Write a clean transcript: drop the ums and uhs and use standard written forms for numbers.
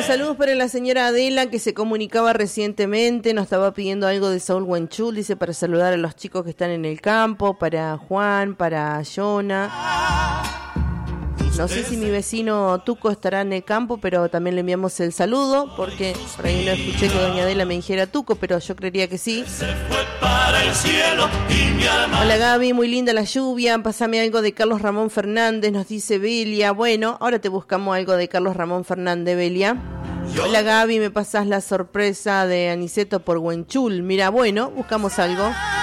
Saludos para la señora Adela, que se comunicaba recientemente, nos estaba pidiendo algo de Saúl Huenchul, dice, para saludar a los chicos que están en el campo, para Juan, para Jonah. No sé si mi vecino Tuco estará en el campo, pero también le enviamos el saludo, porque por ahí no escuché que doña Adela me dijera Tuco, pero yo creería que sí. Hola Gaby, muy linda la lluvia, pásame algo de Carlos Ramón Fernández, nos dice Belia. Bueno, ahora te buscamos algo de Carlos Ramón Fernández, Belia. Hola Gaby, me pasás la sorpresa de Aniceto por Huenchul. Mira, bueno, buscamos algo.